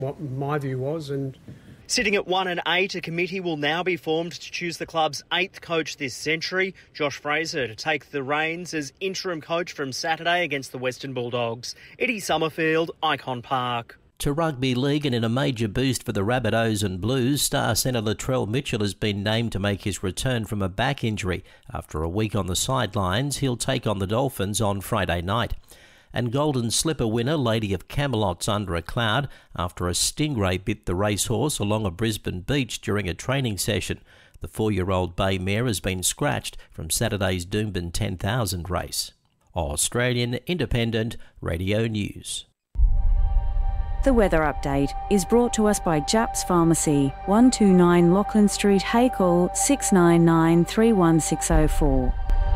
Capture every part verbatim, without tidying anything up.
what my view was. And sitting at one and eight, a committee will now be formed to choose the club's eighth coach this century. Josh Fraser to take the reins as interim coach from Saturday against the Western Bulldogs. Eddie Summerfield, Icon Park. To rugby league, and in a major boost for the Rabbitohs and Blues, star centre Latrell Mitchell has been named to make his return from a back injury. After a week on the sidelines, he'll take on the Dolphins on Friday night. And Golden Slipper winner Lady of Camelot's under a cloud after a stingray bit the racehorse along a Brisbane beach during a training session. The four-year-old bay mare has been scratched from Saturday's Doomben ten thousand race. Australian Independent Radio News. The weather update is brought to us by Japs Pharmacy, one two nine Lachlan Street, Haycall, six nine nine, three one six zero four.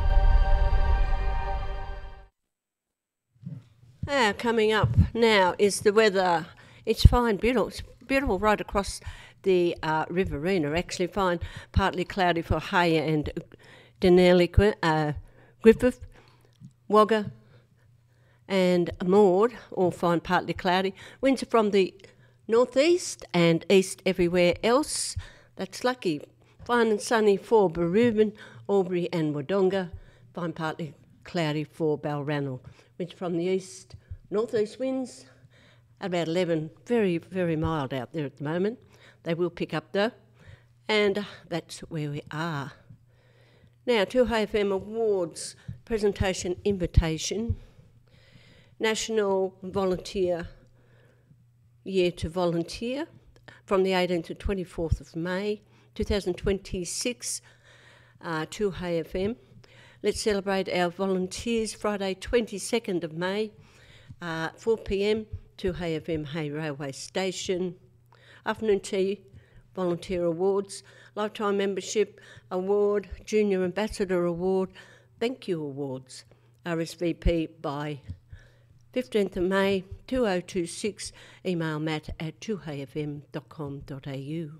Ah, coming up now is the weather. It's fine, beautiful, it's beautiful right across the uh, Riverina. Actually fine, partly cloudy for Hay and Denali, uh, Griffith, Wagga, and Maud, all fine, partly cloudy. Winds are from the northeast and east everywhere else. That's lucky. Fine and sunny for Berubin, Albury and Wodonga. Fine, partly cloudy for Balranald. Winds from the east, northeast winds at about eleven. Very, very mild out there at the moment. They will pick up though. And uh, that's where we are. Now, two H F M Awards presentation invitation. National Volunteer Year to Volunteer from the eighteenth to twenty-fourth of May, twenty twenty-six, uh, two H F M. Let's celebrate our volunteers Friday, twenty-second of May, uh, four p m, two H F M Hay Railway Station. Afternoon tea, volunteer awards, lifetime membership award, junior ambassador award, thank you awards, R S V P by fifteenth of May, two thousand twenty-six, email matt at two h f m dot com dot a u.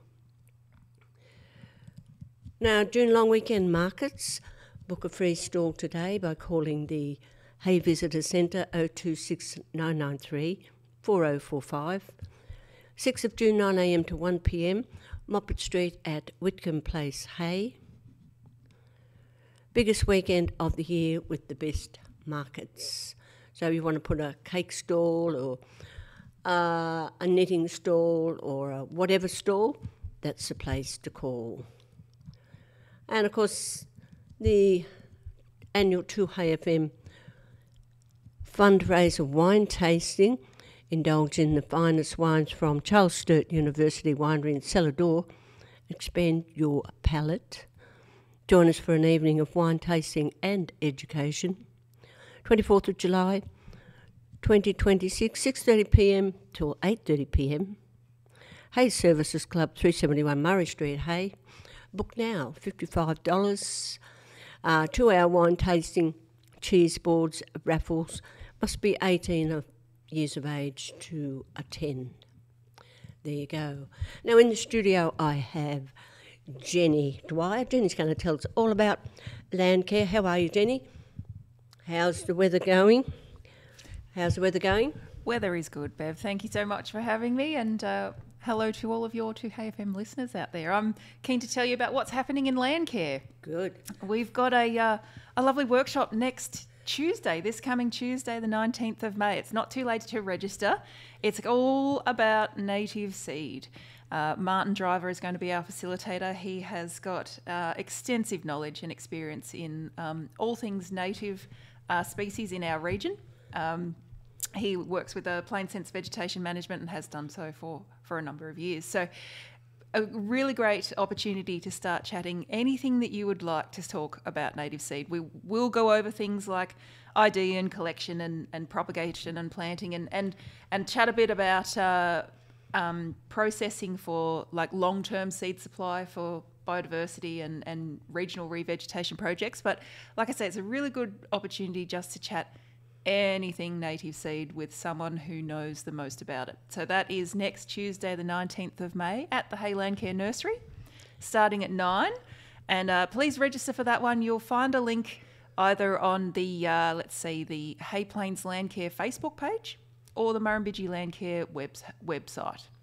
Now, June long weekend markets, book a free stall today by calling the Hay Visitor Centre oh two six nine nine three four oh four five. sixth of June, nine a m to one p m, Moppet Street at Whitcomb Place, Hay. Biggest weekend of the year with the best markets. So you want to put a cake stall or uh, a knitting stall or a whatever stall, that's the place to call. And of course, the annual two H F M fundraiser wine tasting, indulge in the finest wines from Charles Sturt University Winery in Celador, expand your palate. Join us for an evening of wine tasting and education. twenty-fourth of July, twenty twenty-six, six thirty p m till eight thirty p m. Hay Services Club, three seventy-one Murray Street, Hay. Book now, fifty-five dollars. Uh, two-hour wine tasting, cheese boards, raffles. Must be eighteen years of age to attend. There you go. Now in the studio I have Jenny Dwyer. Jenny's going to tell us all about Landcare. How are you, Jenny? How's the weather going? How's the weather going? Weather is good, Bev. Thank you so much for having me, and uh, hello to all of your two H F M listeners out there. I'm keen to tell you about what's happening in Landcare. Good. We've got a uh, a lovely workshop next Tuesday, this coming Tuesday, the nineteenth of May. It's not too late to register. It's all about native seed. Uh, Martin Driver is going to be our facilitator. He has got uh, extensive knowledge and experience in um, all things native uh, species in our region. Um, he works with the Plain Sense Vegetation Management and has done so for, for a number of years. So a really great opportunity to start chatting anything that you would like to talk about native seed. We will go over things like I D and collection and, and propagation and planting and, and, and chat a bit about uh, um, processing for like long-term seed supply for biodiversity and, and regional revegetation projects. But like I say, it's a really good opportunity just to chat anything native seed with someone who knows the most about it. So that is next Tuesday, the nineteenth of May at the Hay Landcare Nursery, starting at nine. And uh, please register for that one. You'll find a link either on the, uh, let's see, the Hay Plains Landcare Facebook page, or the Murrumbidgee Landcare web, website.